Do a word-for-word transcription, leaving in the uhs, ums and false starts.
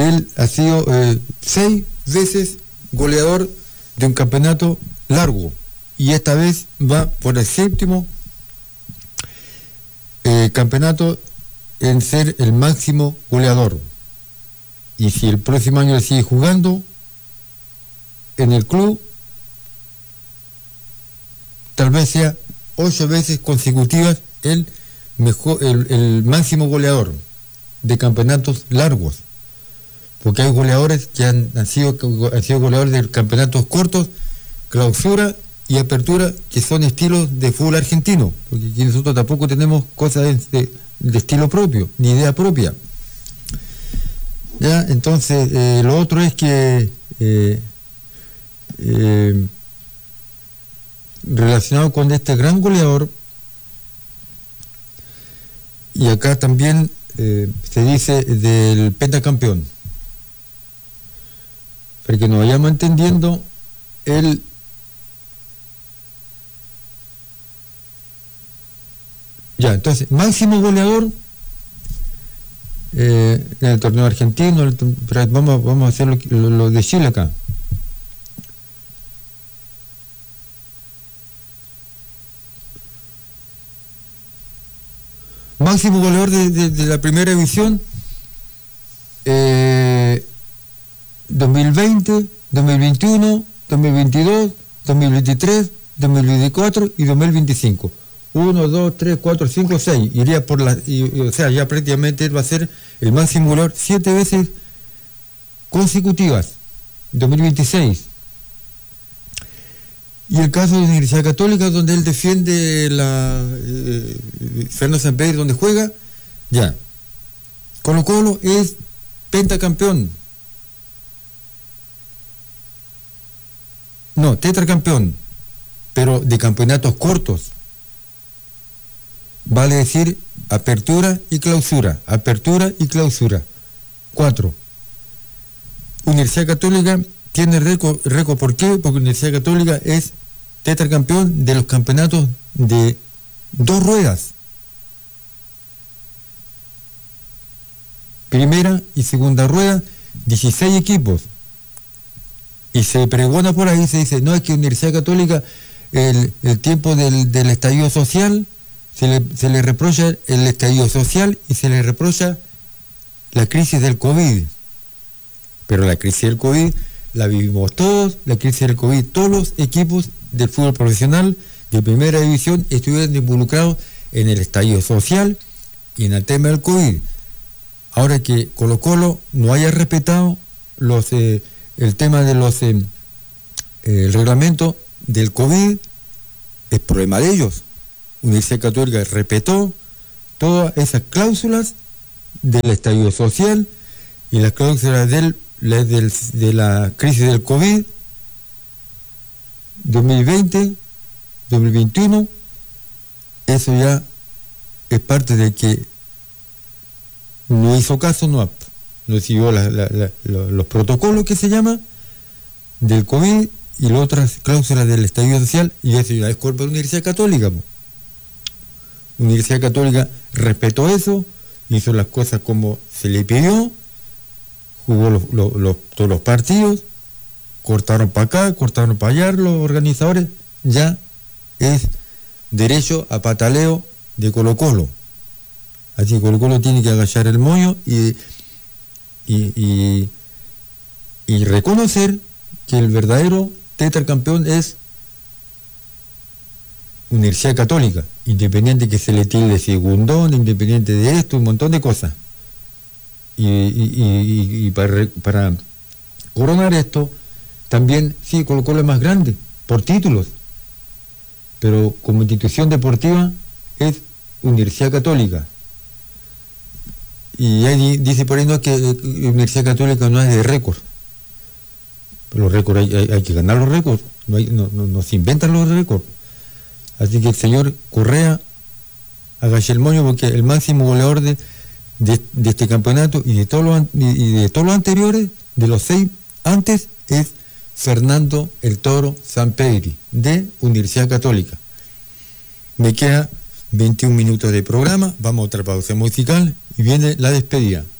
él ha sido eh, seis veces goleador de un campeonato largo, y esta vez va por el séptimo eh, campeonato en ser el máximo goleador. Y si el próximo año sigue jugando en el club, tal vez sea ocho veces consecutivas el mejor, el, el máximo goleador de campeonatos largos, porque hay goleadores que han, han, sido, han sido goleadores de campeonatos cortos, clausura y apertura, que son estilos de fútbol argentino, porque aquí nosotros tampoco tenemos cosas de, de estilo propio, ni idea propia. Ya, entonces, eh, lo otro es que eh, eh, relacionado con este gran goleador, y acá también eh, se dice del pentacampeón, para que nos vayamos entendiendo, el ya, entonces, máximo goleador eh, en el torneo argentino, el, vamos, vamos a hacer lo, lo, lo de Chile acá. Máximo goleador de, de, de la primera división, eh, dos mil veinte, dos mil veintiuno, dos mil veintidós, dos mil veintitrés, dos mil veinticuatro y dos mil veinticinco. uno, dos, tres, cuatro, cinco, seis. Iría por la, y, o sea, ya prácticamente él va a ser el máximo goleador siete veces consecutivas. dos mil veintiséis. Y el caso de la Universidad Católica, donde él defiende la eh, Fernando Sampedri, donde juega, ya. Colo Colo es pentacampeón. No, tetracampeón, pero de campeonatos cortos. Vale decir apertura y clausura, apertura y clausura. Cuatro. Universidad Católica tiene récord, récord, ¿por qué? Porque la Universidad Católica es tetracampeón de los campeonatos de dos ruedas. Primera y segunda rueda, dieciséis equipos. Y se pregona por ahí, se dice, no, es que Universidad Católica, el, el tiempo del, del estallido social, se le, se le reprocha el estallido social y se le reprocha la crisis del COVID. Pero la crisis del COVID la vivimos todos, la crisis del COVID, todos los equipos del fútbol profesional de primera división estuvieron involucrados en el estallido social y en el tema del COVID. Ahora que Colo Colo no haya respetado los, eh, el tema de los eh, el reglamento del COVID, es problema de ellos. Universidad Católica respetó todas esas cláusulas del estallido social y las cláusulas del La, del, de la crisis del COVID dos mil veinte, dos mil veintiuno. Eso ya es parte de que no hizo caso, no, no siguió la, la, la, los protocolos que se llama del COVID y las otras cláusulas del estallido social, y eso ya es culpa de la Universidad Católica. La Universidad Católica respetó eso, hizo las cosas como se le pidió, jugó los, los, los, todos los partidos, cortaron para acá, cortaron para allá, los organizadores, ya es derecho a pataleo de Colo Colo. Así que Colo Colo tiene que agachar el moño y, y, y, y reconocer que el verdadero tetracampeón es Universidad Católica, independiente que se le tilde segundón, independiente de esto, un montón de cosas. Y, y, y, y para, para coronar esto, también, sí, Colo Colo es más grande, por títulos, pero como institución deportiva es Universidad Católica. Y ahí dice por ahí no que Universidad Católica no es de récord. Los récords hay, hay, hay que ganar los récords, no, hay, no, no, no se inventan los récords. Así que el señor Correa agache el moño, porque el máximo goleador de De, de este campeonato y de todos los y de todos los anteriores, de los seis antes, es Fernando el Toro Sampedri, de Universidad Católica. Me queda veintiún minutos de programa, vamos a otra pausa musical y viene la despedida.